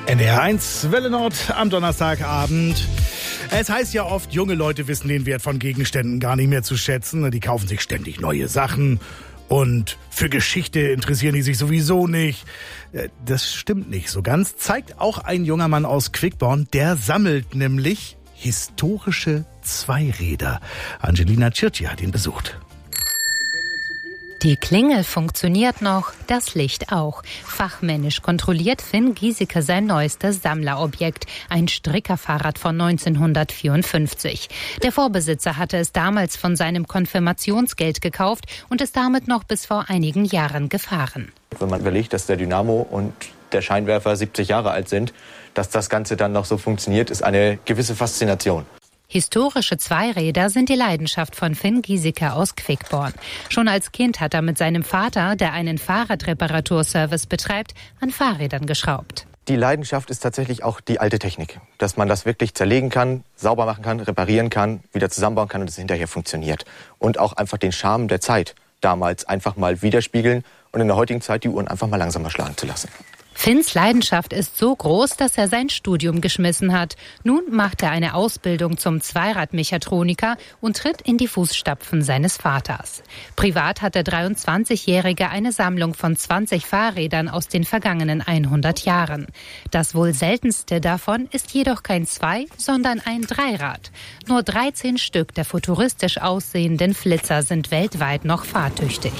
NDR1 Welle Nord am Donnerstagabend. Es heißt ja oft, junge Leute wissen den Wert von Gegenständen gar nicht mehr zu schätzen. Die kaufen sich ständig neue Sachen und für Geschichte interessieren die sich sowieso nicht. Das stimmt nicht so ganz. Zeigt auch ein junger Mann aus Quickborn, der sammelt nämlich historische Zweiräder. Angelina Circi hat ihn besucht. Die Klingel funktioniert noch, das Licht auch. Fachmännisch kontrolliert Finn Giesecke sein neuestes Sammlerobjekt, ein Strickerfahrrad von 1954. Der Vorbesitzer hatte es damals von seinem Konfirmationsgeld gekauft und ist damit noch bis vor einigen Jahren gefahren. Wenn man überlegt, dass der Dynamo und der Scheinwerfer 70 Jahre alt sind, dass das Ganze dann noch so funktioniert, ist eine gewisse Faszination. Historische Zweiräder sind die Leidenschaft von Finn Giesecke aus Quickborn. Schon als Kind hat er mit seinem Vater, der einen Fahrradreparaturservice betreibt, an Fahrrädern geschraubt. Die Leidenschaft ist tatsächlich auch die alte Technik. Dass man das wirklich zerlegen kann, sauber machen kann, reparieren kann, wieder zusammenbauen kann und es hinterher funktioniert. Und auch einfach den Charme der Zeit damals einfach mal widerspiegeln und in der heutigen Zeit die Uhren einfach mal langsamer schlagen zu lassen. Finns Leidenschaft ist so groß, dass er sein Studium geschmissen hat. Nun macht er eine Ausbildung zum Zweiradmechatroniker und tritt in die Fußstapfen seines Vaters. Privat hat der 23-Jährige eine Sammlung von 20 Fahrrädern aus den vergangenen 100 Jahren. Das wohl seltenste davon ist jedoch kein Zwei-, sondern ein Dreirad. Nur 13 Stück der futuristisch aussehenden Flitzer sind weltweit noch fahrtüchtig.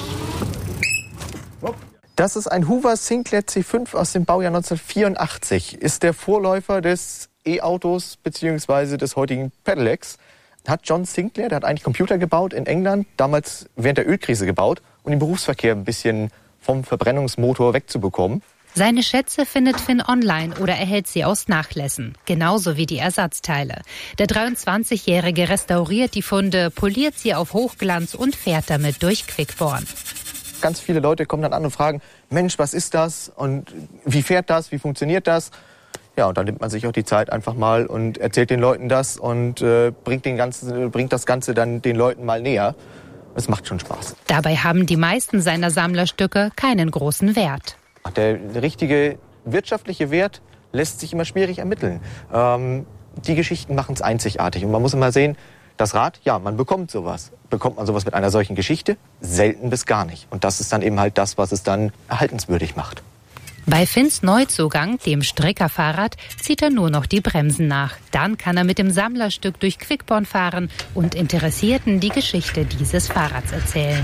Das ist ein Hoover Sinclair C5 aus dem Baujahr 1984. Ist der Vorläufer des E-Autos bzw. des heutigen Pedelecs. Hat John Sinclair, der hat eigentlich Computer gebaut in England, damals während der Ölkrise gebaut, um den Berufsverkehr ein bisschen vom Verbrennungsmotor wegzubekommen. Seine Schätze findet Finn online oder erhält sie aus Nachlässen, genauso wie die Ersatzteile. Der 23-Jährige restauriert die Funde, poliert sie auf Hochglanz und fährt damit durch Quickborn. Ganz viele Leute kommen dann an und fragen, Mensch, was ist das und wie fährt das, wie funktioniert das? Ja, und dann nimmt man sich auch die Zeit einfach mal und erzählt den Leuten das und bringt das Ganze dann den Leuten mal näher. Es macht schon Spaß. Dabei haben die meisten seiner Sammlerstücke keinen großen Wert. Der richtige wirtschaftliche Wert lässt sich immer schwierig ermitteln. Die Geschichten machen es einzigartig und man muss immer sehen, das Rad, ja, man bekommt sowas. Bekommt man sowas mit einer solchen Geschichte? Selten bis gar nicht. Und das ist dann eben halt das, was es dann erhaltenswürdig macht. Bei Finns Neuzugang, dem Strickerfahrrad, zieht er nur noch die Bremsen nach. Dann kann er mit dem Sammlerstück durch Quickborn fahren und Interessierten die Geschichte dieses Fahrrads erzählen.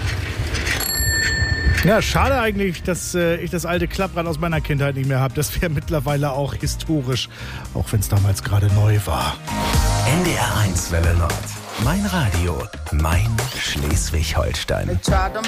Ja, schade eigentlich, dass ich das alte Klapprad aus meiner Kindheit nicht mehr habe. Das wäre mittlerweile auch historisch, auch wenn es damals gerade neu war. NDR1 Welle Nord. Mein Radio, mein Schleswig-Holstein.